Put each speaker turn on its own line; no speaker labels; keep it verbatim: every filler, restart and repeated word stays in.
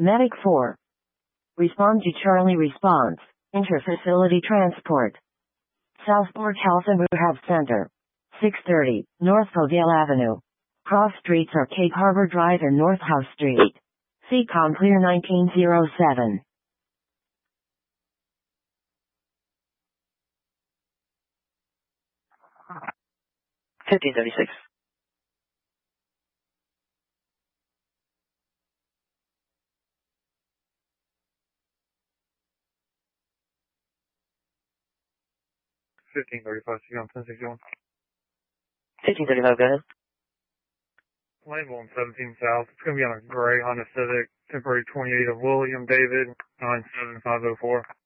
Medic four. Respond to Charlie response. Interfacility transport. Southport Health and Rehab Center. six thirty, North Povale Avenue. Cross streets are Cape Harbor Drive and North House Street. C COM clear nineteen oh seven.
fifteen seventy-six.
fifteen thirty-five, C COM ten sixty-one.
fifteen thirty-five, go ahead.
Label on seventeen South. It's going to be on a gray Honda Civic, temporary twenty-eight of William David, nine seven five oh four.